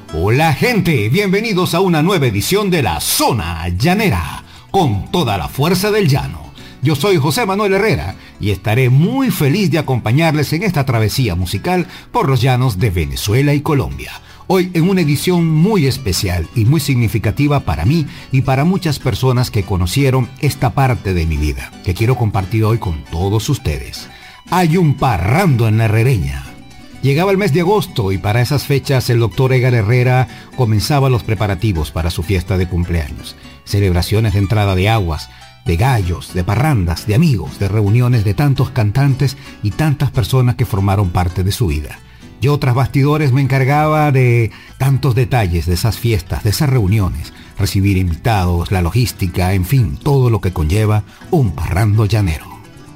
Hola gente, bienvenidos a una nueva edición de La Zona Llanera, con toda la fuerza del llano. Yo soy José Manuel Herrera y estaré muy feliz de acompañarles en esta travesía musical por los llanos de Venezuela y Colombia. Hoy en una edición muy especial y muy significativa para mí y para muchas personas que conocieron esta parte de mi vida, que quiero compartir hoy con todos ustedes. Hay un parrando en la Herrereña. Llegaba el mes de agosto y para esas fechas el doctor Edgar Herrera comenzaba los preparativos para su fiesta de cumpleaños. Celebraciones de entrada de aguas, de gallos, de parrandas, de amigos, de reuniones de tantos cantantes y tantas personas que formaron parte de su vida. Yo tras bastidores me encargaba de tantos detalles de esas fiestas, de esas reuniones, recibir invitados, la logística, en fin, todo lo que conlleva un parrando llanero.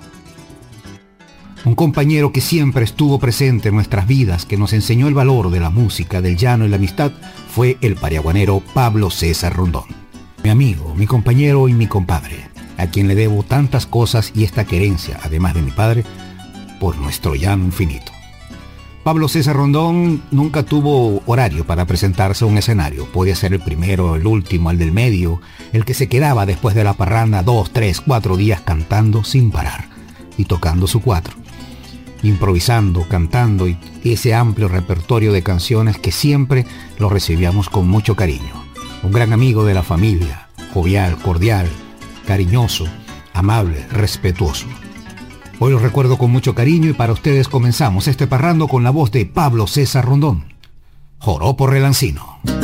Un compañero que siempre estuvo presente en nuestras vidas, que nos enseñó el valor de la música, del llano y la amistad, fue el pariaguanero Pablo César Rondón. Mi amigo, mi compañero y mi compadre, a quien le debo tantas cosas y esta querencia, además de mi padre, por nuestro llano infinito. Pablo César Rondón nunca tuvo horario para presentarse a un escenario. Podía ser el primero, el último, el del medio, el que se quedaba después de la parranda 2, 3, 4 días cantando sin parar y tocando su cuatro. Improvisando, cantando y ese amplio repertorio de canciones que siempre lo recibíamos con mucho cariño. Un gran amigo de la familia, jovial, cordial, cariñoso, amable, respetuoso. Hoy lo recuerdo con mucho cariño y para ustedes comenzamos este parrando con la voz de Pablo César Rondón. Joropo Relancino.